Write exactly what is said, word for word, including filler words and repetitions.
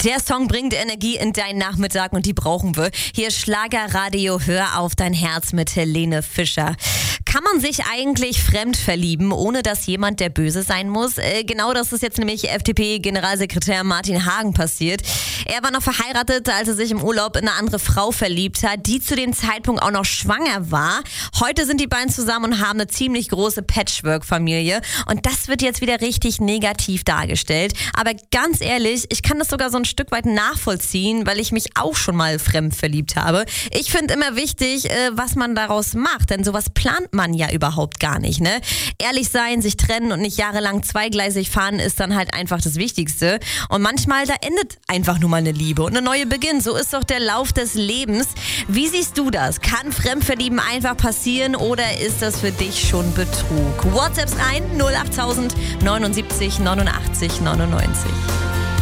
Der Song bringt Energie in deinen Nachmittag und die brauchen wir. Hier ist Schlagerradio, hör auf dein Herz mit Helene Fischer. Kann man sich eigentlich fremd verlieben, ohne dass jemand der Böse sein muss? Äh, genau das ist jetzt nämlich F D P-Generalsekretär Martin Hagen passiert. Er war noch verheiratet, als er sich im Urlaub in eine andere Frau verliebt hat, die zu dem Zeitpunkt auch noch schwanger war. Heute sind die beiden zusammen und haben eine ziemlich große Patchwork-Familie. Und das wird jetzt wieder richtig negativ dargestellt. Aber ganz ehrlich, ich kann das sogar so ein Stück weit nachvollziehen, weil ich mich auch schon mal fremd verliebt habe. Ich finde immer wichtig, äh, was man daraus macht, denn sowas plant man ja überhaupt gar nicht, ne? Ehrlich sein, sich trennen und nicht jahrelang zweigleisig fahren ist dann halt einfach das Wichtigste. Und manchmal, da endet einfach nur mal eine Liebe und eine neue Beginn. So ist doch der Lauf des Lebens. Wie siehst du das? Kann Fremdverlieben einfach passieren oder ist das für dich schon Betrug? WhatsApps rein null acht tausend neunundsiebzig neunundachtzig neunundneunzig.